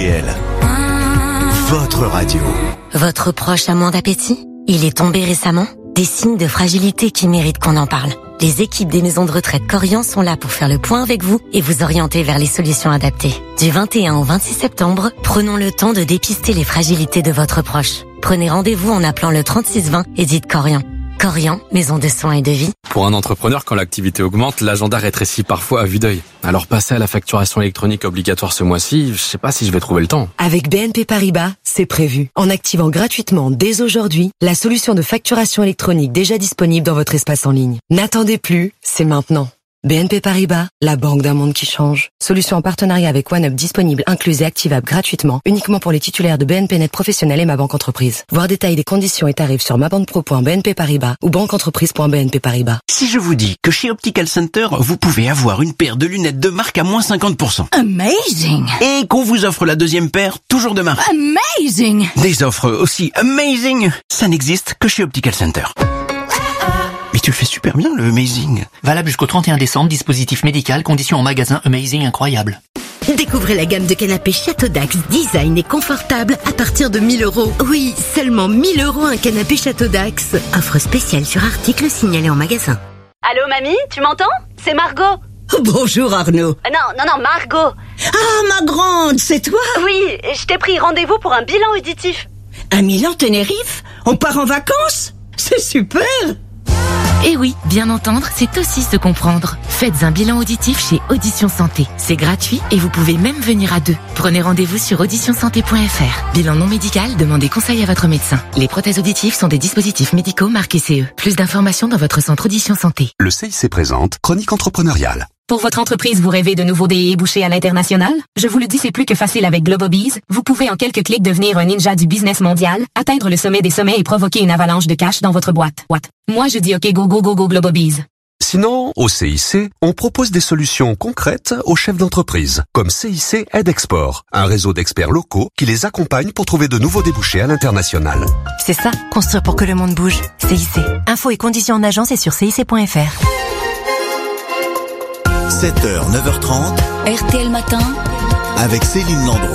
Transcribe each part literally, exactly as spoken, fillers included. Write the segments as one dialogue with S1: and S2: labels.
S1: L. Votre radio.
S2: Votre proche a moins d'appétit? Il est tombé récemment? Des signes de fragilité qui méritent qu'on en parle. Les équipes des maisons de retraite Corian sont là pour faire le point avec vous et vous orienter vers les solutions adaptées. Du vingt et un au vingt-six septembre, prenons le temps de dépister les fragilités de votre proche. Prenez rendez-vous en appelant le trente-six vingt et dites Corian. Corian, maison de soins et de vie.
S3: Pour un entrepreneur, quand l'activité augmente, l'agenda rétrécit parfois à vue d'œil. Alors passer à la facturation électronique obligatoire ce mois-ci, je sais pas si je vais trouver le temps.
S4: Avec B N P Paribas, c'est prévu. En activant gratuitement dès aujourd'hui la solution de facturation électronique déjà disponible dans votre espace en ligne. N'attendez plus, c'est maintenant. B N P Paribas, la banque d'un monde qui change. Solution en partenariat avec OneUp disponible, incluse et activable gratuitement, uniquement pour les titulaires de B N P Net Professionnel et Ma Banque Entreprise. Voir détail des conditions et tarifs sur mabanquepro point b n p paribas ou banqueentreprise point b n p paribas.
S5: Si je vous dis que chez Optical Center, vous pouvez avoir une paire de lunettes de marque à moins cinquante pour cent.
S6: Amazing!
S5: Et qu'on vous offre la deuxième paire, toujours de marque.
S6: Amazing!
S5: Des offres aussi amazing, ça n'existe que chez Optical Center. Mais tu le fais super bien, le Amazing.
S7: Valable jusqu'au trente et un décembre, dispositif médical, conditions en magasin Amazing incroyable.
S8: Découvrez la gamme de canapés Château Dax, design et confortable à partir de mille euros. Oui, seulement mille euros un canapé Château Dax. Offre spéciale sur article signalé en magasin.
S9: Allô mamie, tu m'entends? C'est Margot.
S10: Bonjour Arnaud.
S9: Euh, non, non, non, Margot.
S10: Ah, ma grande, c'est toi?
S9: Oui, je t'ai pris rendez-vous pour un bilan auditif.
S10: Un Milan Tenerife? On part en vacances? C'est super!
S11: Eh oui, bien entendre, c'est aussi se comprendre. Faites un bilan auditif chez Audition Santé. C'est gratuit et vous pouvez même venir à deux. Prenez rendez-vous sur audition santé point f r. Bilan non médical, demandez conseil à votre médecin. Les prothèses auditives sont des dispositifs médicaux marqués C E. Plus d'informations dans votre centre Audition Santé.
S1: Le C I C présente Chronique entrepreneuriale.
S12: Pour votre entreprise, vous rêvez de nouveaux D débouchés à l'international? Je vous le dis, c'est plus que facile avec Globobees. Vous pouvez en quelques clics devenir un ninja du business mondial, atteindre le sommet des sommets et provoquer une avalanche de cash dans votre boîte. What? Moi, je dis OK, go, go, go, go, Globobees.
S1: Sinon, au C I C, on propose des solutions concrètes aux chefs d'entreprise, comme C I C Aide Export, un réseau d'experts locaux qui les accompagne pour trouver de nouveaux débouchés à l'international.
S2: C'est ça, construire pour que le monde bouge. C I C. Infos et conditions en agence et sur C I C point F R.
S1: sept heures, neuf heures trente.
S6: R T L Matin.
S1: Avec Céline Landreau.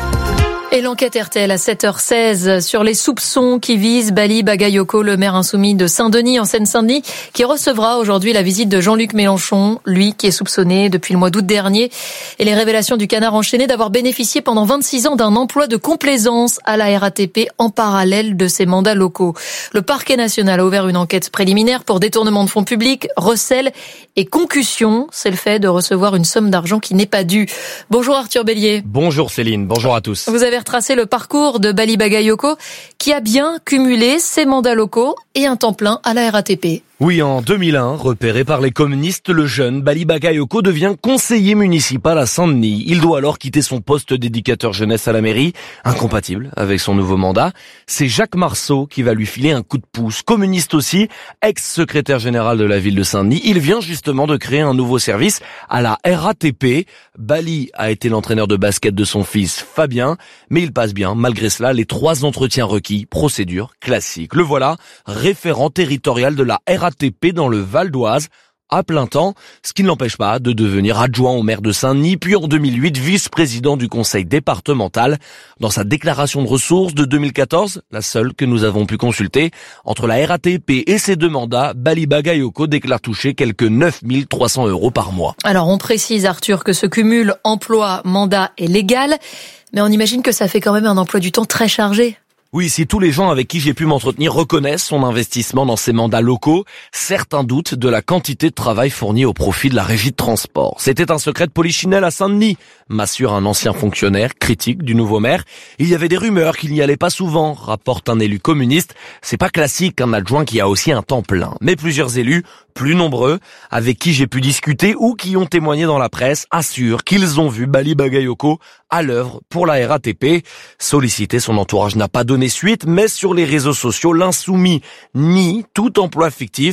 S13: Et l'enquête R T L à sept heures seize sur les soupçons qui visent Bali Bagayoko, le maire insoumis de Saint-Denis en Seine-Saint-Denis, qui recevra aujourd'hui la visite de Jean-Luc Mélenchon, lui qui est soupçonné depuis le mois d'août dernier, et les révélations du Canard enchaîné d'avoir bénéficié pendant vingt-six ans d'un emploi de complaisance à la R A T P en parallèle de ses mandats locaux. Le parquet national a ouvert une enquête préliminaire pour détournement de fonds publics, recel et concussion. C'est le fait de recevoir une somme d'argent qui n'est pas due. Bonjour Arthur Bélier.
S14: Bonjour Céline, bonjour à tous.
S13: Vous avez retracé le parcours de Bali Bagayoko qui a bien cumulé ses mandats locaux et un temps plein à la R A T P.
S14: Oui, en deux mille un, repéré par les communistes, le jeune Bali Bagayoko devient conseiller municipal à Saint-Denis. Il doit alors quitter son poste d'éducateur jeunesse à la mairie, incompatible avec son nouveau mandat. C'est Jacques Marceau qui va lui filer un coup de pouce. Communiste aussi, ex-secrétaire général de la ville de Saint-Denis, il vient justement de créer un nouveau service à la R A T P. Bali a été l'entraîneur de basket de son fils Fabien, mais il passe bien, malgré cela, les trois entretiens requis, procédure classique. Le voilà, référent territorial de la R A T P dans le Val d'Oise, à plein temps, ce qui ne l'empêche pas de devenir adjoint au maire de Saint-Denis, puis en deux mille huit, vice-président du conseil départemental. Dans sa déclaration de ressources de deux mille quatorze, la seule que nous avons pu consulter, entre la R A T P et ses deux mandats, Bali Bagayoko déclare toucher quelques neuf mille trois cents euros par mois.
S13: Alors on précise, Arthur, que ce cumul emploi-mandat est légal, mais on imagine que ça fait quand même un emploi du temps très chargé.
S14: Oui, si tous les gens avec qui j'ai pu m'entretenir reconnaissent son investissement dans ses mandats locaux, certains doutent de la quantité de travail fourni au profit de la régie de transport. C'était un secret de polichinelle à Saint-Denis, m'assure un ancien fonctionnaire critique du nouveau maire. Il y avait des rumeurs qu'il n'y allait pas souvent, rapporte un élu communiste. C'est pas classique qu'un adjoint qui a aussi un temps plein. Mais plusieurs élus, plus nombreux, avec qui j'ai pu discuter ou qui ont témoigné dans la presse, assurent qu'ils ont vu Bali Bagayoko à l'œuvre pour la R A T P. Sollicité, son entourage n'a pas donné suite, mais sur les réseaux sociaux, l'insoumis nie tout emploi fictif.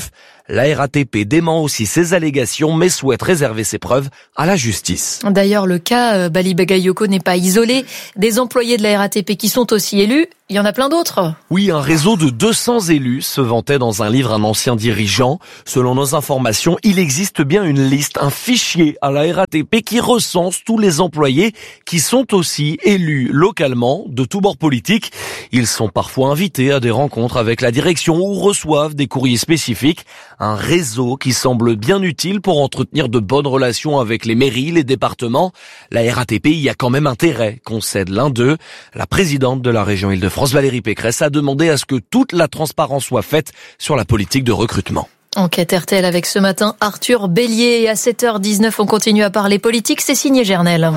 S14: La R A T P dément aussi ces allégations, mais souhaite réserver ses preuves à la justice.
S13: D'ailleurs, le cas Bali Bagayoko n'est pas isolé. Des employés de la R A T P qui sont aussi élus, il y en a plein d'autres.
S14: Oui, un réseau de deux cents élus, se vantait dans un livre un ancien dirigeant. Selon nos informations, il existe bien une liste, un fichier à la R A T P qui recense tous les employés qui sont aussi élus localement de tous bords politiques. Ils sont parfois invités à des rencontres avec la direction ou reçoivent des courriers spécifiques. Un réseau qui semble bien utile pour entretenir de bonnes relations avec les mairies, les départements. La R A T P y a quand même intérêt, concède l'un d'eux. La présidente de la région Île-de-France, Valérie Pécresse, a demandé à ce que toute la transparence soit faite sur la politique de recrutement.
S13: Enquête R T L avec ce matin Arthur Bélier. Et à sept heures dix-neuf, on continue à parler politique. C'est signé Gernel.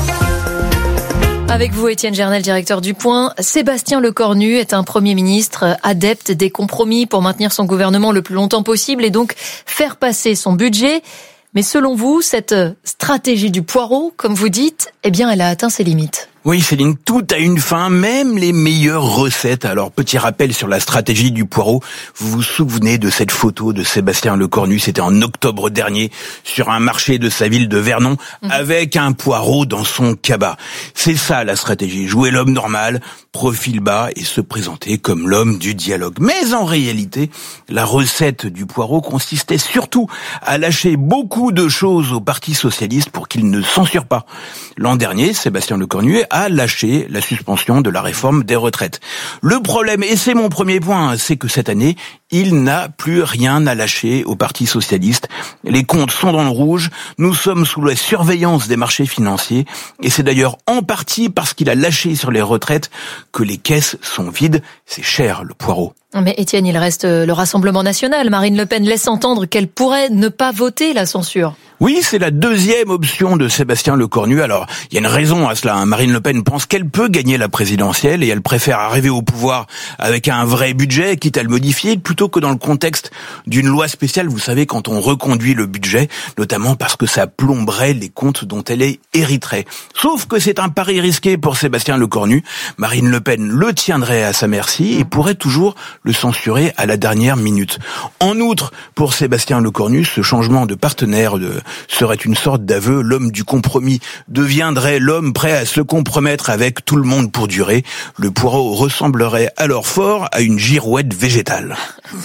S13: Avec vous, Étienne Gernel, directeur du Point. Sébastien Lecornu est un Premier ministre adepte des compromis pour maintenir son gouvernement le plus longtemps possible et donc faire passer son budget. Mais selon vous, cette stratégie du poireau, comme vous dites, eh bien, elle a atteint ses limites.
S5: Oui, Céline, tout a une fin, même les meilleures recettes. Alors, petit rappel sur la stratégie du poireau. Vous vous souvenez de cette photo de Sébastien Lecornu, c'était en octobre dernier, sur un marché de sa ville de Vernon, mmh. avec un poireau dans son cabas. C'est ça la stratégie, jouer l'homme normal, profil bas et se présenter comme l'homme du dialogue. Mais en réalité, la recette du poireau consistait surtout à lâcher beaucoup de choses au Parti socialiste pour qu'il ne censure pas. L'an dernier, Sébastien Lecornu a lâché la suspension de la réforme des retraites. Le problème, et c'est mon premier point, c'est que cette année, il n'a plus rien à lâcher au Parti socialiste. Les comptes sont dans le rouge, nous sommes sous la surveillance des marchés financiers, et c'est d'ailleurs en partie parce qu'il a lâché sur les retraites que les caisses sont vides. C'est cher, le poireau.
S13: Mais Étienne, il reste le Rassemblement national. Marine Le Pen laisse entendre qu'elle pourrait ne pas voter la censure.
S5: Oui, c'est la deuxième option de Sébastien Lecornu. Alors, il y a une raison à cela. Marine Le Pen pense qu'elle peut gagner la présidentielle et elle préfère arriver au pouvoir avec un vrai budget, quitte à le modifier, plutôt que dans le contexte d'une loi spéciale. Vous savez, quand on reconduit le budget, notamment parce que ça plomberait les comptes dont elle est hériterait. Sauf que c'est un pari risqué pour Sébastien Lecornu. Marine Le Pen le tiendrait à sa merci et pourrait toujours le censurer à la dernière minute. En outre, pour Sébastien Lecornu, ce changement de partenaire de serait une sorte d'aveu. L'homme du compromis deviendrait l'homme prêt à se compromettre avec tout le monde pour durer. Le poireau ressemblerait alors fort à une girouette végétale.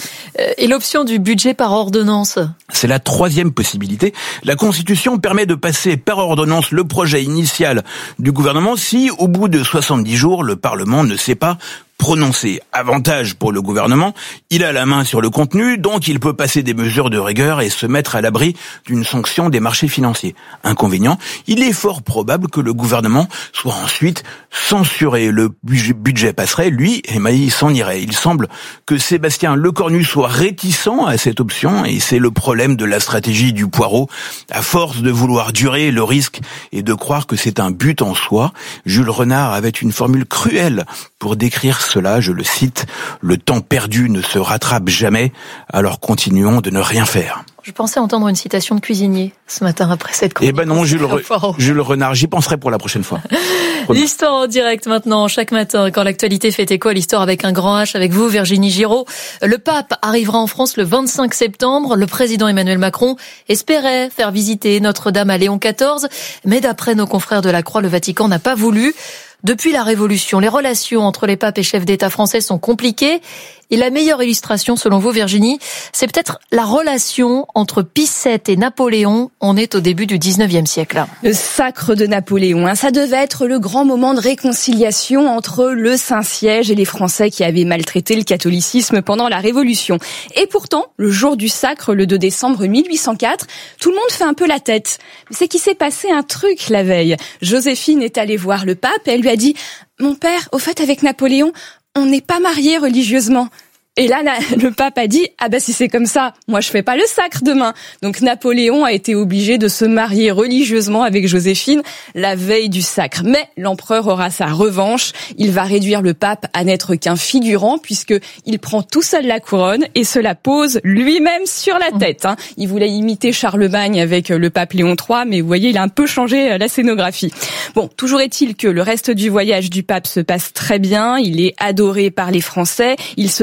S13: Et l'option du budget par ordonnance ?
S5: C'est la troisième possibilité. La Constitution permet de passer par ordonnance le projet initial du gouvernement si, au bout de soixante-dix jours, le Parlement ne sait pas prononcé. Avantage pour le gouvernement, il a la main sur le contenu, donc il peut passer des mesures de rigueur et se mettre à l'abri d'une sanction des marchés financiers. Inconvénient, il est fort probable que le gouvernement soit ensuite censuré. Le budget passerait, lui, et il s'en irait. Il semble que Sébastien Lecornu soit réticent à cette option et c'est le problème de la stratégie du poireau. À force de vouloir durer le risque et de croire que c'est un but en soi, Jules Renard avait une formule cruelle pour décrire cela, je le cite, « Le temps perdu ne se rattrape jamais, alors continuons de ne rien faire ».
S13: Je pensais entendre une citation de cuisinier ce matin après cette chronique.
S5: Eh ben non, Jules, Re- Jules Renard, j'y penserai pour la prochaine fois.
S13: L'histoire en direct maintenant, chaque matin, quand l'actualité fait écho à l'histoire avec un grand H, avec vous, Virginie Giraud. Le pape arrivera en France le vingt-cinq septembre. Le président Emmanuel Macron espérait faire visiter Notre-Dame à Léon quatorze, mais d'après nos confrères de la Croix, le Vatican n'a pas voulu. Depuis la Révolution, les relations entre les papes et chefs d'État français sont compliquées. Et la meilleure illustration, selon vous, Virginie, c'est peut-être la relation entre Pie sept et Napoléon. On est au début du dix-neuvième siècle.
S15: Le sacre de Napoléon, hein, ça devait être le grand moment de réconciliation entre le Saint-Siège et les Français qui avaient maltraité le catholicisme pendant la Révolution. Et pourtant, le jour du sacre, le deux décembre mille huit cent quatre, tout le monde fait un peu la tête. Mais c'est qu'il s'est passé un truc la veille. Joséphine est allée voir le pape et elle lui a dit « Mon père, au fait, avec Napoléon, on n'est pas mariés religieusement ». Et là, le pape a dit, ah bah si c'est comme ça, moi je fais pas le sacre demain. Donc Napoléon a été obligé de se marier religieusement avec Joséphine la veille du sacre. Mais l'empereur aura sa revanche. Il va réduire le pape à n'être qu'un figurant puisque il prend tout seul la couronne et se la pose lui-même sur la tête. Hein. Il voulait imiter Charlemagne avec le pape Léon trois, mais vous voyez, il a un peu changé la scénographie. Bon, toujours est-il que le reste du voyage du pape se passe très bien. Il est adoré par les Français. Il se déplace à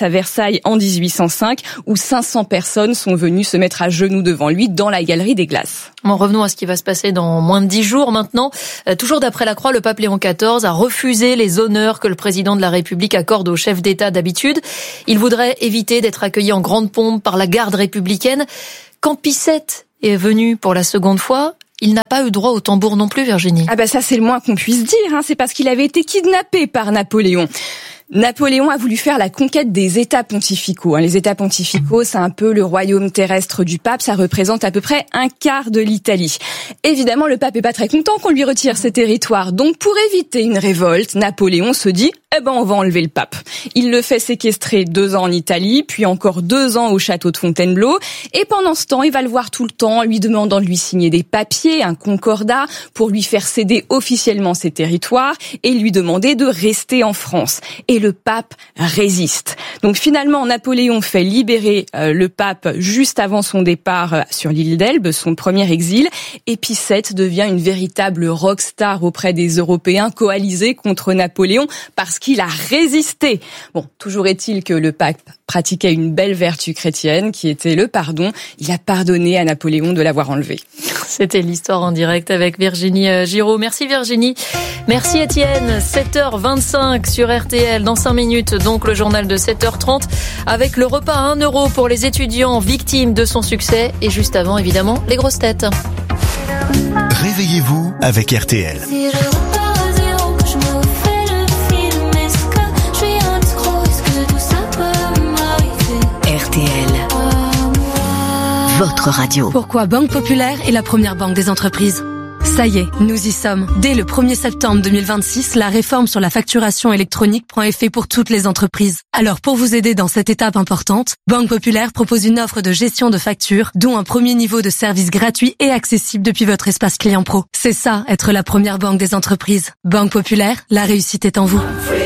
S15: à Versailles en dix-huit cent cinq, où cinq cents personnes sont venues se mettre à genoux devant lui dans la galerie des glaces.
S13: Bon, revenons à ce qui va se passer dans moins de dix jours maintenant. Euh, toujours d'après la Croix, le pape Léon quatorze a refusé les honneurs que le président de la République accorde au chef d'État d'habitude. Il voudrait éviter d'être accueilli en grande pompe par la garde républicaine. Quand Pie sept est venu pour la seconde fois, il n'a pas eu droit au tambour non plus, Virginie.
S15: Ah bah ça c'est le moins qu'on puisse dire, hein. C'est parce qu'il avait été kidnappé par Napoléon. Napoléon a voulu faire la conquête des États pontificaux. Les États pontificaux, c'est un peu le royaume terrestre du pape. Ça représente à peu près un quart de l'Italie. Évidemment, le pape est pas très content qu'on lui retire ses territoires. Donc, pour éviter une révolte, Napoléon se dit « Eh ben, on va enlever le pape ». Il le fait séquestrer deux ans en Italie, puis encore deux ans au château de Fontainebleau. Et pendant ce temps, il va le voir tout le temps, lui demandant de lui signer des papiers, un concordat, pour lui faire céder officiellement ses territoires et lui demander de rester en France. Et le pape résiste. Donc finalement, Napoléon fait libérer euh, le pape juste avant son départ euh, sur l'île d'Elbe, son premier exil, et Pie sept devient une véritable rockstar auprès des Européens coalisés contre Napoléon parce qu'il a résisté. Bon, toujours est-il que le pape pratiquait une belle vertu chrétienne qui était le pardon. Il a pardonné à Napoléon de l'avoir enlevé.
S13: C'était l'histoire en direct avec Virginie Giraud. Merci Virginie. Merci Étienne. sept heures vingt-cinq sur R T L. Dans cinq minutes, donc le journal de sept heures trente avec le repas à un euro pour les étudiants victimes de son succès. Et juste avant, évidemment, les grosses têtes.
S16: Réveillez-vous avec R T L.
S2: R T L. Votre radio.
S17: Pourquoi Banque Populaire est la première banque des entreprises? Ça y est, nous y sommes. Dès le premier septembre deux mille vingt-six, la réforme sur la facturation électronique prend effet pour toutes les entreprises. Alors pour vous aider dans cette étape importante, Banque Populaire propose une offre de gestion de factures, dont un premier niveau de service gratuit et accessible depuis votre espace client pro. C'est ça, être la première banque des entreprises. Banque Populaire, la réussite est en vous.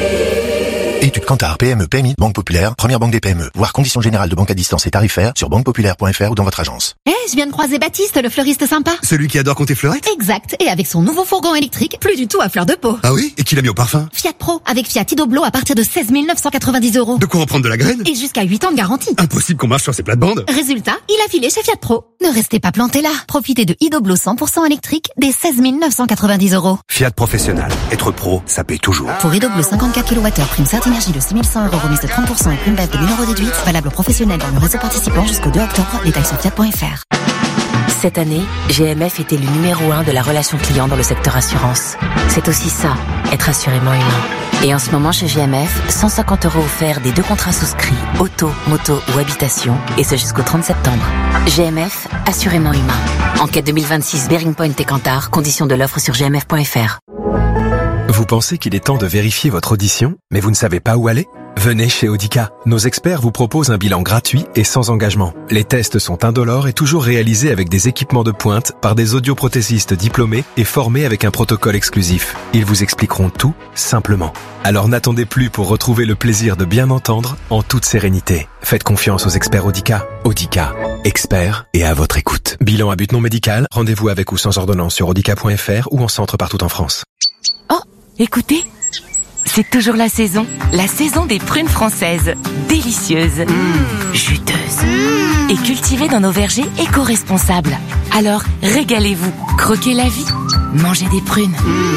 S16: Études Kantar, P M E, P M I, Banque Populaire, première banque des P M E. Voir conditions générales de banque à distance et tarifaires sur banque populaire point f r ou dans votre agence.
S18: Eh, hey, je viens de croiser Baptiste, le fleuriste sympa.
S19: Celui qui adore compter fleurettes?
S18: Exact. Et avec son nouveau fourgon électrique, plus du tout à fleur de peau.
S19: Ah oui? Et qui l'a mis au parfum?
S18: Fiat Pro, avec Fiat Idoblo à partir de seize mille neuf cent quatre-vingt-dix euros.
S19: De quoi en prendre de la graine?
S18: Et jusqu'à huit ans de garantie.
S19: Impossible qu'on marche sur ces plates-bandes.
S18: Résultat, il a filé chez Fiat Pro. Ne restez pas planté là. Profitez de Idoblo cent pour cent électrique dès seize mille neuf cent quatre-vingt-dix euros.
S19: Fiat Professionnel. Être pro, ça paye toujours.
S18: Pour Idoblo cinquante-quatre kilowattheures, prime Certinergie de six mille cent euros, remise de trente pour cent et prime B E F de mille euros déduite. Valable aux professionnels dans le réseau participant jusqu'au deux octobre. Détails sur fiat point f r.
S2: Cette année, G M F était le numéro un de la relation client dans le secteur assurance. C'est aussi ça, être assurément humain. Et en ce moment, chez G M F, cent cinquante euros offerts des deux contrats souscrits, auto, moto ou habitation, et ce jusqu'au trente septembre. G M F, assurément humain. Enquête deux mille vingt-six, Bearing Point et Kantar, conditions de l'offre sur g m f point f r.
S20: Vous pensez qu'il est temps de vérifier votre audition, mais vous ne savez pas où aller? Venez chez Audica. Nos experts vous proposent un bilan gratuit et sans engagement. Les tests sont indolores et toujours réalisés avec des équipements de pointe par des audioprothésistes diplômés et formés avec un protocole exclusif. Ils vous expliqueront tout simplement. Alors n'attendez plus pour retrouver le plaisir de bien entendre en toute sérénité. Faites confiance aux experts Audica. Audica, experts et à votre écoute. Bilan à but non médical, rendez-vous avec ou sans ordonnance sur audica point f r ou en centre partout en France.
S11: Oh, écoutez, c'est toujours la saison, la saison des prunes françaises, délicieuses, mmh. juteuses mmh. et cultivées dans nos vergers éco-responsables. Alors, régalez-vous, croquez la vie, mangez des prunes.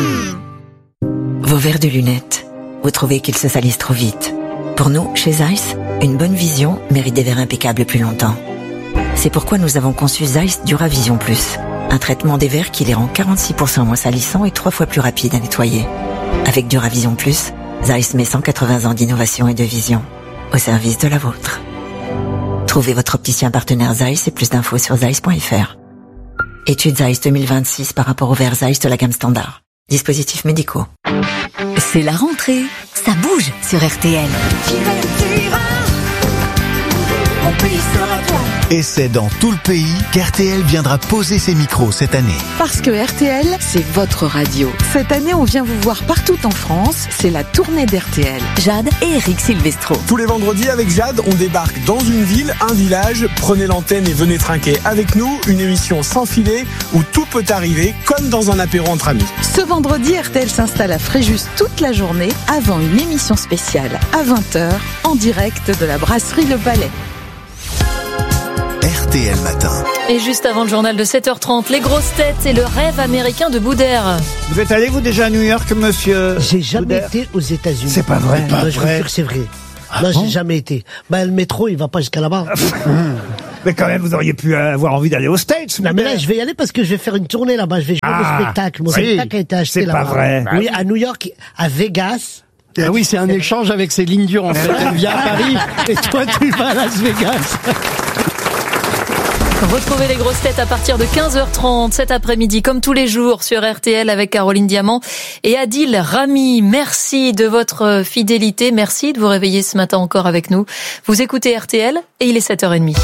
S2: Mmh. Vos verres de lunettes, vous trouvez qu'ils se salissent trop vite. Pour nous, chez Zeiss, une bonne vision mérite des verres impeccables plus longtemps. C'est pourquoi nous avons conçu Zeiss Duravision Plus, un traitement des verres qui les rend quarante-six pour cent moins salissants et trois fois plus rapides à nettoyer. Avec Duravision Plus, Zeiss met cent quatre-vingts ans d'innovation et de vision au service de la vôtre. Trouvez votre opticien partenaire Zeiss et plus d'infos sur zeiss point f r. Étude Zeiss deux mille vingt-six par rapport aux verres Zeiss de la gamme standard. Dispositifs médicaux.
S11: C'est la rentrée, ça bouge sur R T L.
S16: Et
S21: Et c'est dans tout le pays qu'R T L viendra poser ses micros cette année.
S22: Parce que R T L, c'est votre radio. Cette année, on vient vous voir partout en France. C'est la tournée d'R T L.
S2: Jade et Eric Silvestro.
S23: Tous les vendredis avec Jade, on débarque dans une ville, un village. Prenez l'antenne et venez trinquer avec nous. Une émission sans filet où tout peut arriver, comme dans un apéro entre amis.
S22: Ce vendredi, R T L s'installe à Fréjus toute la journée avant une émission spéciale à vingt heures en direct de la brasserie Le Palais.
S21: R T L Matin.
S13: Et juste avant le journal de sept heures trente, les grosses têtes et le rêve américain de Boudère.
S24: Vous êtes allé, vous, déjà à New York, monsieur?
S25: J'ai jamais
S24: Boudère
S25: été aux États-Unis.
S24: C'est pas vrai.
S25: Moi,
S24: Pas
S25: je
S24: vrai.
S25: vous jure que c'est vrai.
S24: Ah
S25: Moi,
S24: bon
S25: j'ai jamais été. Bah, le métro, il va pas jusqu'à là-bas.
S24: Mais quand même, vous auriez pu avoir envie d'aller aux States.
S25: Non, mais là, je vais y aller parce que je vais faire une tournée là-bas. Je vais jouer
S24: Ah,
S25: au spectacle. Mon
S24: oui.
S25: spectacle a été acheté
S24: C'est pas
S25: là-bas.
S24: vrai.
S25: Oui, à New York, à Vegas.
S26: Ah oui, c'est un échange avec Céline Dion, en fait. Elle vient à Paris et toi, tu vas à Las Vegas.
S13: Retrouvez les grosses têtes à partir de quinze heures trente cet après-midi, comme tous les jours sur R T L avec Caroline Diamant et Adil Rami. Merci de votre fidélité. Merci de vous réveiller ce matin encore avec nous. Vous écoutez R T L et il est sept heures trente.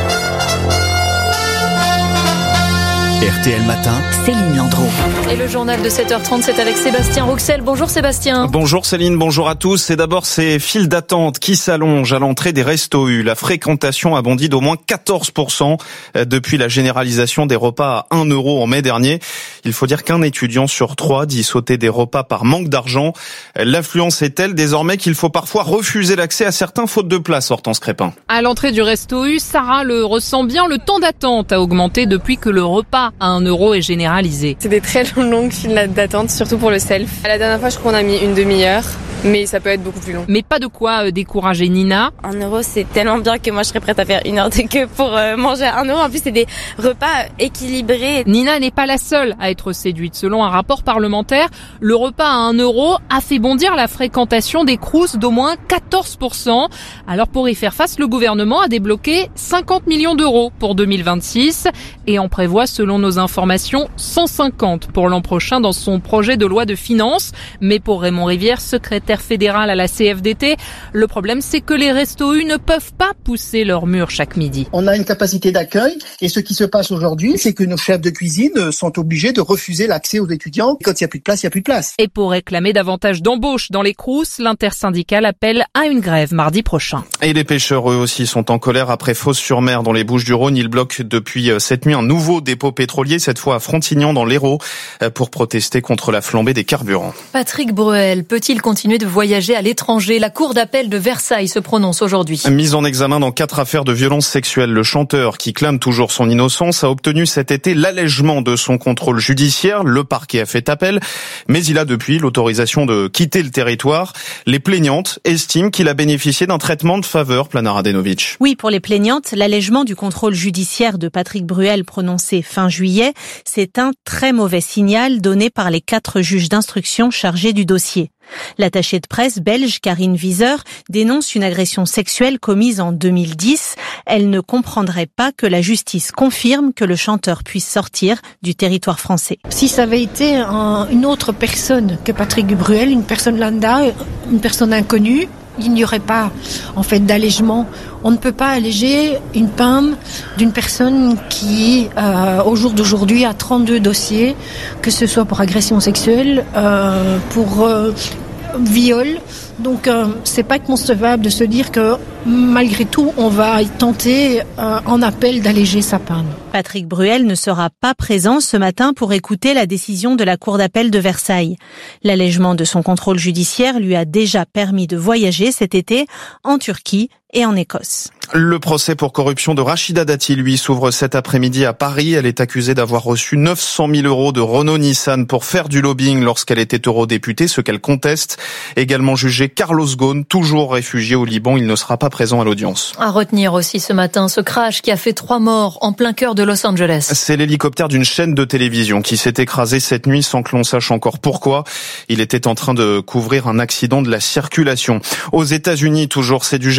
S21: R T L Matin,
S2: Céline Landreau.
S13: Et le journal de sept heures trente, c'est avec Sébastien Rouxel. Bonjour Sébastien.
S27: Bonjour Céline, bonjour à tous. C'est d'abord ces files d'attente qui s'allongent à l'entrée des restos U. La fréquentation a bondi d'au moins quatorze pour cent depuis la généralisation des repas à un euro en mai dernier. Il faut dire qu'un étudiant sur trois dit sauter des repas par manque d'argent. L'affluence est telle désormais qu'il faut parfois refuser l'accès à certains fautes de place, Hortense Crépin.
S28: À l'entrée du resto U, Sarah le ressent bien, le temps d'attente a augmenté depuis que le repas à un euro est généralisé.
S29: C'est des très longues files d'attente, surtout pour le self. La dernière fois, je crois qu'on a mis une demi-heure, mais ça peut être beaucoup plus long.
S28: Mais pas de quoi décourager Nina.
S30: Un euro, c'est tellement bien que moi, je serais prête à faire une heure de queue pour manger un euro. En plus, c'est des repas équilibrés.
S28: Nina n'est pas la seule à être séduite. Selon un rapport parlementaire, le repas à un euro a fait bondir la fréquentation des crous d'au moins quatorze pour cent. Alors pour y faire face, le gouvernement a débloqué cinquante millions d'euros pour deux mille vingt-six et en prévoit, selon nos informations, cent cinquante pour l'an prochain dans son projet de loi de finances. Mais pour Raymond Rivière, secrétaire fédéral à la C F D T, le problème c'est que les restos U ne peuvent pas pousser leurs murs chaque midi.
S31: On a une capacité d'accueil et ce qui se passe aujourd'hui, c'est que nos chefs de cuisine sont obligés de refuser l'accès aux étudiants. Quand il n'y a plus de place, il n'y a plus de place.
S28: Et pour réclamer davantage d'embauches dans les crous, l'intersyndicale appelle à une grève mardi prochain.
S27: Et les pêcheurs, eux aussi, sont en colère après Fos-sur-Mer dans les Bouches-du-Rhône. Ils bloquent depuis cette nuit un nouveau dépôt pétrolier, cette fois à Frontignan dans l'Hérault, pour protester contre la flambée des carburants.
S13: Patrick Bruel peut-il continuer de voyager à l'étranger? La cour d'appel de Versailles se prononce aujourd'hui.
S27: Mis en examen dans quatre affaires de violences sexuelles, le chanteur, qui clame toujours son innocence, a obtenu cet été l'allègement de son contrôle judiciaire. Le parquet a fait appel, mais il a depuis l'autorisation de quitter le territoire. Les plaignantes estiment qu'il a bénéficié d'un traitement de faveur, Plana Radenovic.
S32: Oui, pour les plaignantes, l'allègement du contrôle judiciaire de Patrick Bruel prononcé fin juillet, c'est un très mauvais signal donné par les quatre juges d'instruction chargés du dossier. L'attachée de presse belge Karine Wieser dénonce une agression sexuelle commise en deux mille dix. Elle ne comprendrait pas que la justice confirme que le chanteur puisse sortir du territoire français.
S33: Si ça avait été un, une autre personne que Patrick Bruel, une personne lambda, une personne inconnue, il n'y aurait pas en fait d'allègement. On ne peut pas alléger une peine d'une personne qui, euh, au jour d'aujourd'hui, a trente-deux dossiers, que ce soit pour agression sexuelle, euh, pour euh, viol. Donc, euh, c'est pas concevable de se dire que malgré tout, on va tenter euh, en appel d'alléger sa peine.
S32: Patrick Bruel ne sera pas présent ce matin pour écouter la décision de la Cour d'appel de Versailles. L'allègement de son contrôle judiciaire lui a déjà permis de voyager cet été en Turquie et en Écosse.
S27: Le procès pour corruption de Rachida Dati, lui, s'ouvre cet après-midi à Paris. Elle est accusée d'avoir reçu neuf cent mille euros de Renault-Nissan pour faire du lobbying lorsqu'elle était eurodéputée, ce qu'elle conteste. Également jugé Carlos Ghosn, toujours réfugié au Liban. Il ne sera pas présent à l'audience.
S13: À retenir aussi ce matin ce crash qui a fait trois morts en plein cœur de Los Angeles.
S27: C'est l'hélicoptère d'une chaîne de télévision qui s'est écrasé cette nuit sans que l'on sache encore pourquoi. Il était en train de couvrir un accident de la circulation. Aux États-Unis, toujours, c'est du jamais vu depuis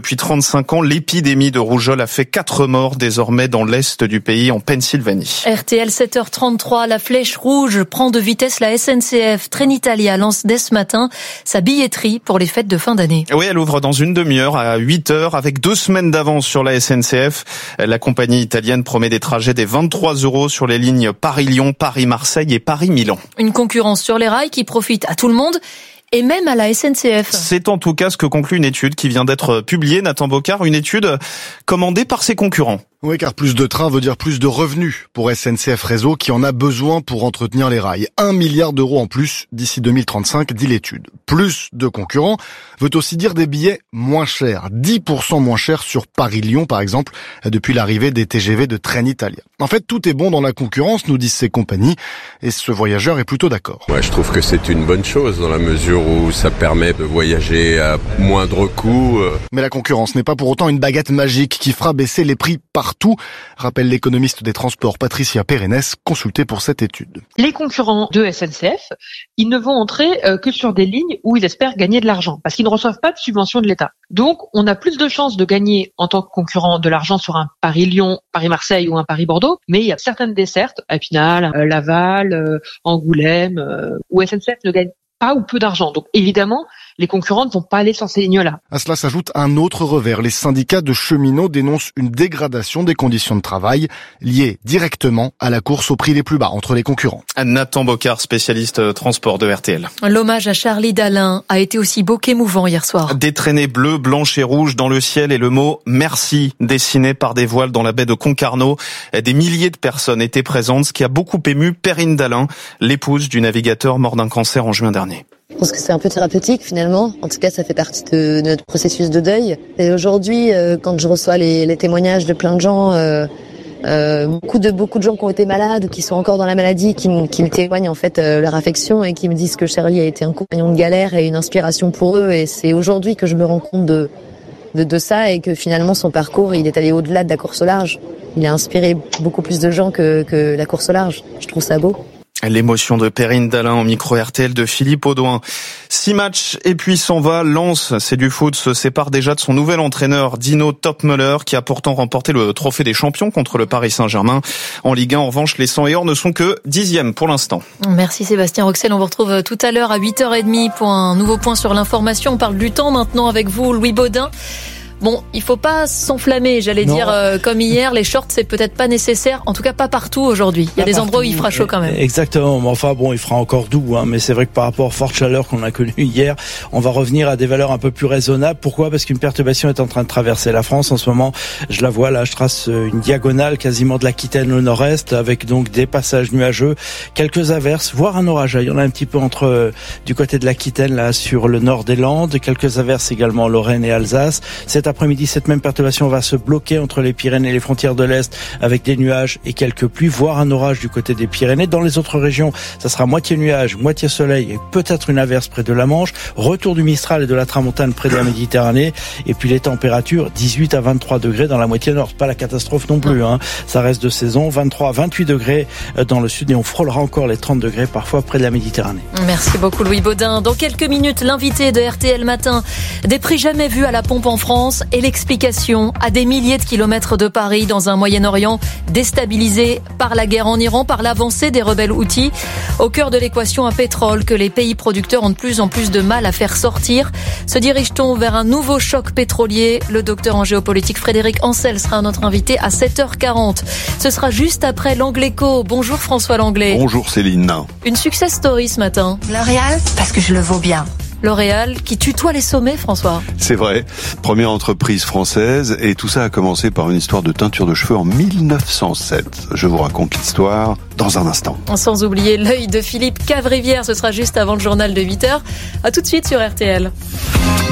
S27: depuis trente-cinq ans. L'épidémie de rougeole a fait quatre morts désormais dans l'est du pays, en Pennsylvanie.
S13: R T L sept heures trente-trois, la flèche rouge prend de vitesse. La S N C F. Trenitalia lance dès ce matin sa billetterie pour les fêtes de fin d'année.
S27: Oui, elle ouvre dans une demi-heure à huit heures avec deux semaines d'avance sur la S N C F. La compagnie italienne promet des trajets des vingt-trois euros sur les lignes Paris-Lyon, Paris-Marseille et Paris-Milan.
S13: Une concurrence sur les rails qui profite à tout le monde. Et même à la S N C F.
S27: C'est en tout cas ce que conclut une étude qui vient d'être publiée, Nathan Bocard, une étude commandée par ses concurrents.
S1: Oui, car plus de trains veut dire plus de revenus pour S N C F Réseau qui en a besoin pour entretenir les rails. Un milliard d'euros en plus d'ici deux mille trente-cinq, dit l'étude. Plus de concurrents veut aussi dire des billets moins chers. dix pour cent moins chers sur Paris-Lyon, par exemple, depuis l'arrivée des T G V de Trenitalia. En fait, tout est bon dans la concurrence, nous disent ces compagnies, et ce voyageur est plutôt d'accord.
S3: Ouais, je trouve que c'est une bonne chose dans la mesure où ça permet de voyager à moindre coût.
S1: Mais la concurrence n'est pas pour autant une baguette magique qui fera baisser les prix partout, rappelle l'économiste des transports Patricia Pérennes, consultée pour cette étude.
S4: Les concurrents de S N C F, ils ne vont entrer que sur des lignes où ils espèrent gagner de l'argent, parce qu'ils ne reçoivent pas de subvention de l'État. Donc, on a plus de chances de gagner en tant que concurrent de l'argent sur un Paris-Lyon, Paris-Marseille ou un Paris-Bordeaux, mais il y a certaines dessertes, Épinal, euh, Laval, euh, Angoulême, euh, où S N C F ne gagne pas ou peu d'argent. Donc évidemment, les concurrents ne vont pas aller sur ces lignes-là.
S1: À cela s'ajoute un autre revers. Les syndicats de cheminots dénoncent une dégradation des conditions de travail liée directement à la course aux prix les plus bas entre les concurrents.
S27: Nathan Bocard, spécialiste transport de R T L.
S13: L'hommage à Charlie Dalin a été aussi beau qu'émouvant hier soir.
S27: Des traînées bleues, blanches et rouges dans le ciel et le mot « Merci » dessiné par des voiles dans la baie de Concarneau. Des milliers de personnes étaient présentes, ce qui a beaucoup ému Perrine Dalin, l'épouse du navigateur mort d'un cancer en juin dernier.
S5: Je pense que c'est un peu thérapeutique finalement. En tout cas, ça fait partie de notre processus de deuil. Et aujourd'hui, euh, quand je reçois les, les témoignages de plein de gens, euh, euh, beaucoup de beaucoup de gens qui ont été malades ou qui sont encore dans la maladie, qui, qui me témoignent en fait euh, leur affection et qui me disent que Charlie a été un compagnon de galère et une inspiration pour eux. Et c'est aujourd'hui que je me rends compte de, de de ça et que finalement son parcours, il est allé au-delà de la course au large. Il a inspiré beaucoup plus de gens que que la course au large. Je trouve ça beau.
S27: L'émotion de Perrine Dalin en micro R T L de Philippe Audouin. Six matchs et puis s'en va. Lens, c'est du foot, se sépare déjà de son nouvel entraîneur Dino Topmöller qui a pourtant remporté le trophée des champions contre le Paris Saint-Germain. En Ligue un, en revanche, les cent et or ne sont que dixièmes pour l'instant.
S13: Merci Sébastien Roxel. On vous retrouve tout à l'heure à huit heures trente pour un nouveau point sur l'information. On parle du temps maintenant avec vous, Louis Baudin. Bon, il faut pas s'enflammer, j'allais non. dire euh, comme hier, les shorts c'est peut-être pas nécessaire, en tout cas pas partout aujourd'hui. Il y a pas des partout. Endroits où il fera chaud quand même.
S6: Exactement, mais enfin bon, il fera encore doux, hein, mais c'est vrai que par rapport aux fortes chaleurs qu'on a connues hier, on va revenir à des valeurs un peu plus raisonnables. Pourquoi ? Parce qu'une perturbation est en train de traverser la France en ce moment. Je la vois là, je trace une diagonale quasiment de l'Aquitaine au nord-est, avec donc des passages nuageux, quelques averses, voire un orage. Il y en a un petit peu entre euh, du côté de l'Aquitaine là sur le nord des Landes, quelques averses également en Lorraine et Alsace. Cet après-midi, cette même perturbation va se bloquer entre les Pyrénées et les frontières de l'Est avec des nuages et quelques pluies, voire un orage du côté des Pyrénées. Dans les autres régions, ça sera moitié nuage, moitié soleil et peut-être une averse près de la Manche. Retour du Mistral et de la Tramontane près de la Méditerranée. Et puis les températures, dix-huit à vingt-trois degrés dans la moitié nord. Pas la catastrophe non plus, hein. Ça reste de saison. vingt-trois à vingt-huit degrés dans le sud et on frôlera encore les trente degrés parfois près de la Méditerranée.
S13: Merci beaucoup Louis Baudin. Dans quelques minutes, l'invité de R T L Matin. Des prix jamais vus à la pompe en France et l'explication à des milliers de kilomètres de Paris dans un Moyen-Orient déstabilisé par la guerre en Iran, par l'avancée des rebelles houthis. Au cœur de l'équation à pétrole que les pays producteurs ont de plus en plus de mal à faire sortir. Se dirige-t-on vers un nouveau choc pétrolier ? Le docteur en géopolitique Frédéric Ancel sera notre invité à sept heures quarante. Ce sera juste après l'Angléco. Bonjour François Langlais.
S7: Bonjour Céline.
S13: Une success story ce matin.
S8: L'Oréal, parce que je le vaux bien.
S13: L'Oréal qui tutoie les sommets, François.
S7: C'est vrai. Première entreprise française et tout ça a commencé par une histoire de teinture de cheveux en mille neuf cent sept. Je vous raconte l'histoire dans un instant.
S13: Sans oublier l'œil de Philippe Cavrivière. Ce sera juste avant le journal de huit heures. À tout de suite sur R T L.